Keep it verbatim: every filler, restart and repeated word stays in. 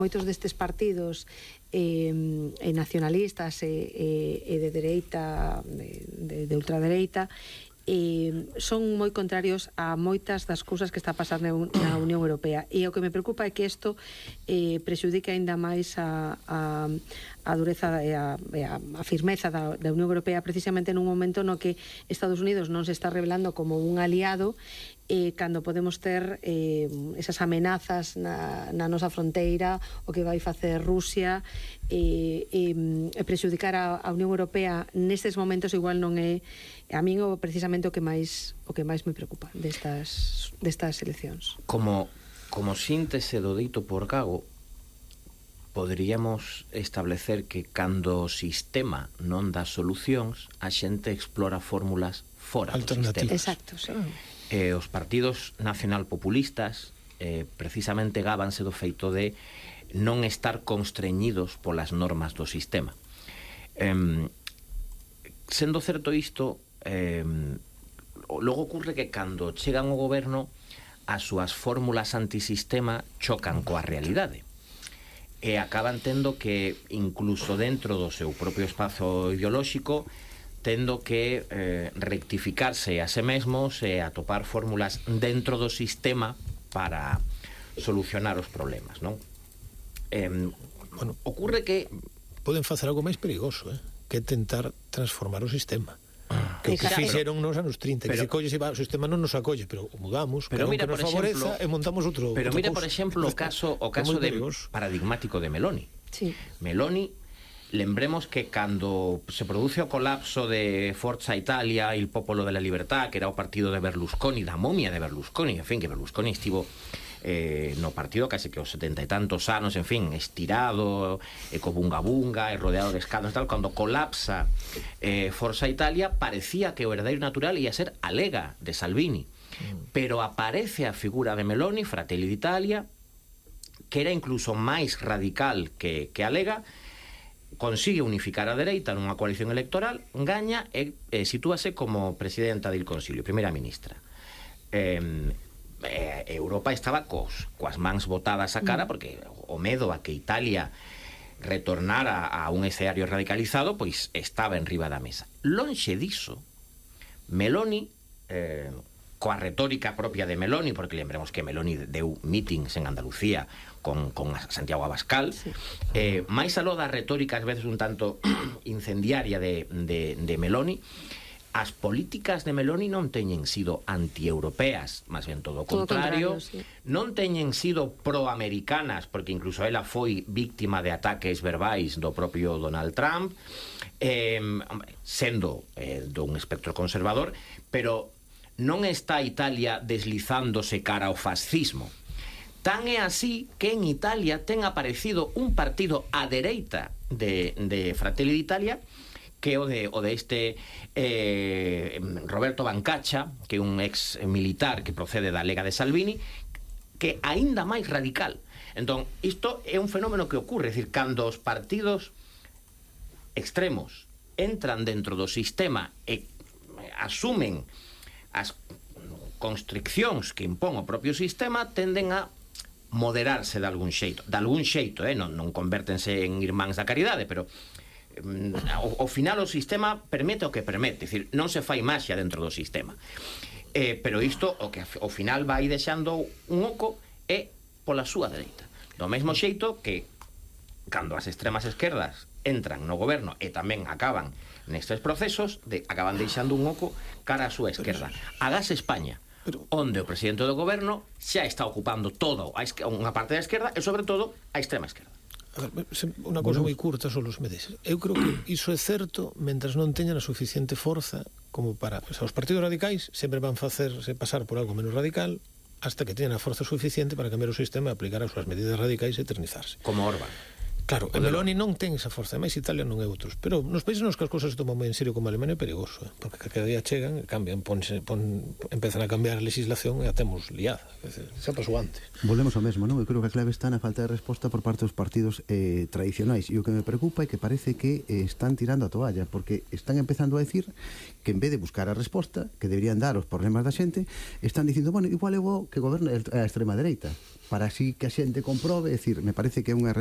moitos destes partidos eh, e nacionalistas e, e, e de dereita, de, de, de ultradereita, eh, son moi contrarios a moitas das cousas que está pasando na Unión Europea, e o que me preocupa é que isto eh, prexudica ainda máis a, a, a dureza e a, a, a firmeza da, da Unión Europea, precisamente nun momento no que Estados Unidos non se está revelando como un aliado, eh, cando podemos ter eh, esas amenazas na, na nosa fronteira, o que vai facer Rusia, e, e, e prexudicar a, a Unión Europea nestes momentos igual non é a min o precisamente o que máis o que máis me preocupa destas destas eleccións. Como como síntese do dito por Gago, poderíamos establecer que cando o sistema non dá solucións, a xente explora fórmulas fora do sistema. Exacto, sí. Eh, os partidos nacionalpopulistas eh, precisamente gábanse do feito de non estar constreñidos polas normas do sistema. Eh, sendo certo isto, eh, logo ocurre que cando chegan ao goberno, as súas fórmulas antisistema chocan coa realidade e acaban tendo que, incluso dentro do seu propio espazo ideolóxico, tendo que eh, rectificarse a se mesmos e atopar fórmulas dentro do sistema para solucionar os problemas, non? Eh, bueno, ocurre que poden facer algo máis perigoso, eh? que tentar transformar o sistema. Que o que fixeron nos anos trinta, pero, que se colle, se va, o sistema non nos acolle, pero o mudamos, pero mira, que nos favoreza, e montamos outro. Pero mira, por exemplo, o caso o caso de paradigmático de Meloni. Sí. Meloni, lembremos que cando se produce o colapso de Forza Italia e il Popolo della Libertà, que era o partido de Berlusconi, da momia de Berlusconi, en fin, que Berlusconi estivo eh, no partido case que os setenta e tantos anos, en fin, estirado, e co bunga bunga, e rodeado de escanos, tal, cando colapsa eh, Forza Italia, parecía que o herdeiro natural ia ser a Lega de Salvini, mm. pero aparece a figura de Meloni, Fratelli d'Italia, que era incluso máis radical que, que a Lega, consigue unificar a dereita nunha coalición electoral, gaña e eh, sitúase como presidenta del Consilio, primeira ministra. Eh, eh, Europa estaba cos, coas mans botadas a cara, porque o medo a que Italia retornara a un escenario radicalizado, pois estaba en riba da mesa. Lonxe diso, Meloni, eh, coa retórica propia de Meloni, porque lembremos que Meloni deu meetings en Andalucía con, con Santiago Abascal, sí. eh, máis aló da retórica ás veces un tanto incendiaria de, de, de Meloni, as políticas de Meloni non teñen sido antieuropeas, máis ben todo o contrario, contrario sí. non teñen sido proamericanas, porque incluso ela foi víctima de ataques verbais do propio Donald Trump, eh, sendo eh, dun espectro conservador, pero non está Italia deslizándose cara ao fascismo. Tan é así que en Italia ten aparecido un partido á dereita de, de Fratelli d'Italia, que é o de, o de este eh, Roberto Bancaccia, que é un ex militar que procede da Lega de Salvini, que é aínda máis radical. Entón, isto é un fenómeno que ocurre, é dicir, cando os partidos extremos entran dentro do sistema e asumen as constriccións que impón o propio sistema, tenden a moderarse de algún xeito, de algún xeito, eh? non, non convértense en irmáns da caridade, pero um, ao, ao final o sistema permite o que permite, é dicir, non se fai maxia dentro do sistema, eh, pero isto o que ao final vai deixando un oco é pola súa dereita, do mesmo xeito que cando as extremas esquerdas entran no goberno e tamén acaban nestes procesos, de, acaban deixando un oco cara a súa esquerda. Agás España, pero, onde o presidente do goberno xa está ocupando todo a unha parte da esquerda e sobre todo a extrema esquerda. A ver, unha cosa moi curta só os meses. Eu creo que iso é certo mentras non teñan a suficiente forza como para... O sea, os partidos radicais sempre van facerse pasar por algo menos radical hasta que teñan a forza suficiente para cambiar o sistema e aplicar as súas medidas radicais e eternizarse. Como Orbán. Claro, en Meloni non ten esa forza, máis Italia non é outros, pero nos países nos que as cousas se toman moi en serio como Alemania é perigoso, eh? Porque cada día chegan, cambian, ponse, pon, empezan a cambiar a legislación e a temos liada, xa pasou antes. Volvemos ao mesmo, non? Eu creo que a clave está na falta de resposta por parte dos partidos eh, tradicionais, e o que me preocupa é que parece que eh, están tirando a toalla, porque están empezando a decir que en vez de buscar a resposta que deberían dar aos problemas da xente, están dicindo, bueno, igual é bo que goberne a extrema dereita, para así que a xente comprobe, é dicir, me parece que é unha